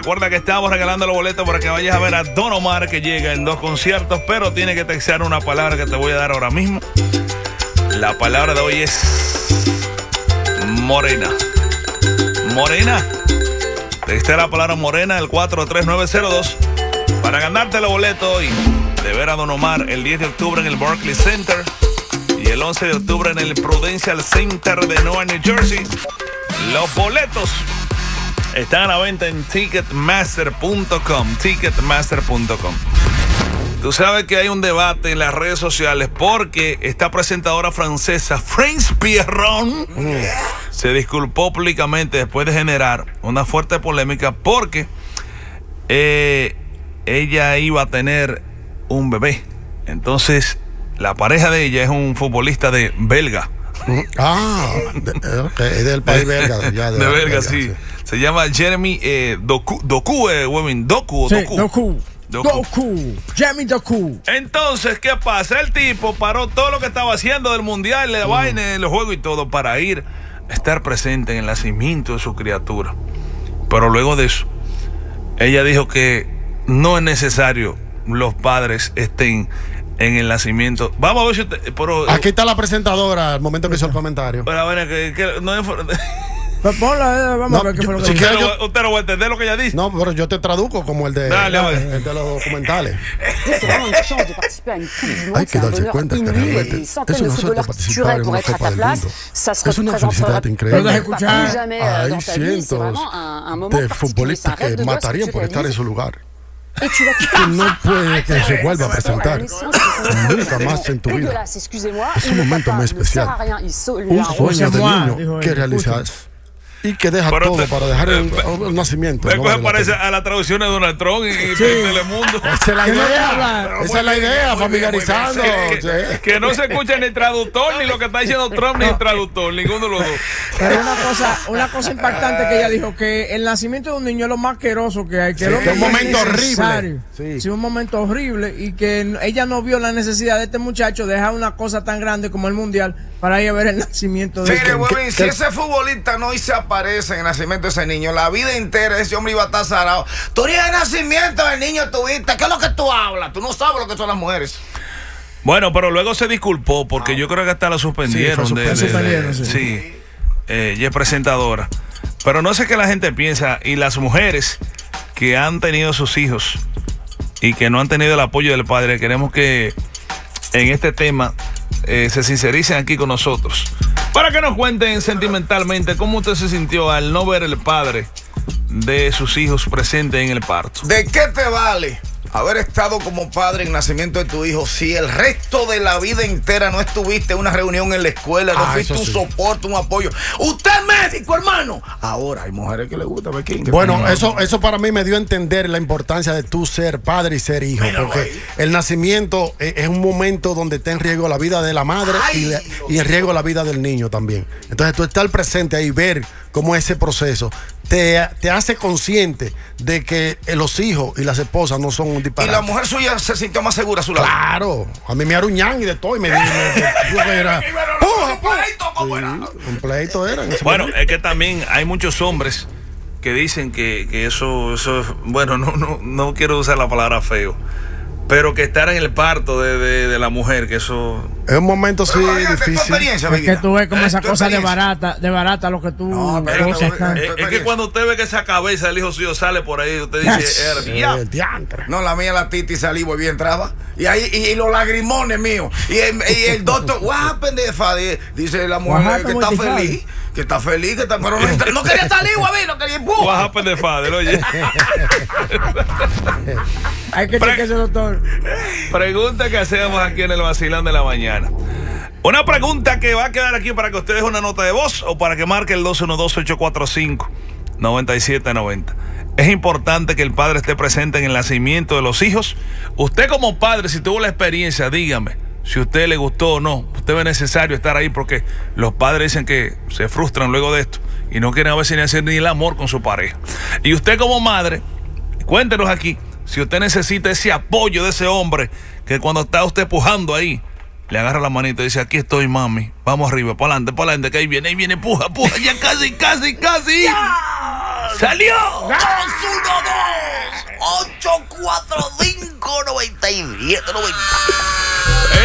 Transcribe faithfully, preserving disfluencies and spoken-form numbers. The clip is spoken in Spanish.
Recuerda que estamos regalando los boletos para que vayas a ver a Don Omar, que llega en dos conciertos, pero tiene que textear una palabra que te voy a dar ahora mismo. La palabra de hoy es morena. Morena. Textea la palabra morena al cuatro tres nueve cero dos para ganarte los boletos hoy de ver a Don Omar el diez de octubre en el Barclays Center y el once de octubre en el Prudential Center de Newark, New Jersey. Los boletos están a la venta en ticketmaster punto com. Ticketmaster punto com. Tú sabes que hay un debate en las redes sociales porque esta presentadora francesa, France Pierron, mm. se disculpó públicamente después de generar una fuerte polémica porque eh, ella iba a tener un bebé. Entonces, la pareja de ella es un futbolista de belga. Ah, de, okay, es del país belga. Ya, de, de belga, belga, sí. sí. Se llama Jeremy eh, Doku, Doku, eh, women, Doku, sí, Doku. Doku. Doku. Doku. Jeremy Doku. Entonces, ¿qué pasa? El tipo paró todo lo que estaba haciendo del mundial, la mm. vaina, los juegos y todo para ir a estar presente en el nacimiento de su criatura. Pero luego de eso, ella dijo que no es necesario los padres estén en el nacimiento. Vamos a ver si usted, pero, aquí está la presentadora al momento que hizo el comentario. Pero bueno, que, que no es... Pues ponla, vamos no, a ver qué fue lo que si dijo. usted, yo, usted no va a entender lo que ella dice. No, pero yo te traduzco como el de, Dale, el, el de los documentales. Hay que darse cuenta que realmente es una suerte participar en una Copa del Mundo. Es una felicidad increíble. Hay cientos de futbolistas que matarían por estar en su lugar. Que no puede que se vuelva a presentar nunca más en tu vida. Es un momento muy especial, un sueño de niño que realizas y que deja pero todo te, para dejar el, el nacimiento. Me no parece a la traducción de Donald Trump y, sí. y Telemundo. Esa es la idea, no esa es la idea, familiarizando. Que, sí. que no se escucha ni el traductor, ni lo que está diciendo Trump, ni el traductor, ninguno de los dos. Pero una cosa, una cosa impactante que ella dijo, que el nacimiento de un niño es lo más asqueroso que hay. Que sí, es lo un momento horrible. Sí. sí, un momento horrible y que ella no vio la necesidad de este muchacho de dejar una cosa tan grande como el mundial para ir a ver el nacimiento de sí, este. Bueno, si ese futbolista no se aparece en el nacimiento de ese niño, la vida entera ese hombre iba a estar zarado. Tú eres el nacimiento del niño tuviste. ¿Qué es lo que tú hablas? Tú no sabes lo que son las mujeres. Bueno, pero luego se disculpó porque ah. yo creo que hasta la suspendieron. Sí, de, de, suspendieron, de, sí. sí. Eh, ella es presentadora. Pero no sé qué la gente piensa y las mujeres que han tenido sus hijos y que no han tenido el apoyo del padre, queremos que en este tema eh, se sincericen aquí con nosotros para que nos cuenten sentimentalmente cómo usted se sintió al no ver el padre de sus hijos presente en el parto. ¿De qué te vale haber estado como padre en el nacimiento de tu hijo si el resto de la vida entera no estuviste en una reunión en la escuela, no ah, fuiste un sí. soporte, un apoyo? Usted es médico, hermano. Ahora hay mujeres que les gusta ver quién. Bueno, eso, eso para mí me dio a entender la importancia de tú ser padre y ser hijo. Mira, porque güey. el nacimiento es, es un momento donde está en riesgo la vida de la madre y, le, y en riesgo la vida del niño también. Entonces tú estar presente ahí, ver cómo ese proceso te, te hace consciente de que los hijos y las esposas no son un disparate. Y la mujer suya se sintió más segura a su lado. Claro, a mí me aruñan y de todo y me dije, un pleito era. Bueno, es que también hay muchos hombres que dicen que, que eso, eso, bueno, no, no, no quiero usar la palabra feo, pero que estar en el parto de, de, de la mujer, que eso es un momento sí difícil. Es que tú ves como esa cosa de barata, de barata lo que tú no, pero es, es, es, es que cuando usted ve que esa cabeza del hijo suyo sale por ahí, usted dice, el diantre. No, la mía la titi salí muy bien entraba. Y ahí, y, y los lagrimones míos. Y el, y el doctor, what pendeja, dice la mujer que está feliz. Que está feliz, que está, pero no, no quería salir, guaví, no quería empujar. What happened, father, oye. Hay que chequear ese doctor. Pregunta que hacemos aquí en el Vacilón de la Mañana. Una pregunta que va a quedar aquí para que usted deje una nota de voz o para que marque el dos uno dos, ocho cuatro cinco, nueve siete nueve cero. Es importante que el padre esté presente en el nacimiento de los hijos. Usted como padre, si tuvo la experiencia, dígame si a usted le gustó o no. Usted ve necesario estar ahí porque los padres dicen que se frustran luego de esto y no quieren a veces ni hacer ni el amor con su pareja. Y usted como madre, cuéntenos aquí si usted necesita ese apoyo de ese hombre que cuando está usted pujando ahí, le agarra la manita y dice, aquí estoy, mami, vamos arriba, para adelante, para adelante, que ahí viene, ahí viene, puja, puja, ya casi, casi, casi. ¡Ya! ¡Salió! ¡Dos, uno, dos! cuatro cinco, noventa y siete noventa.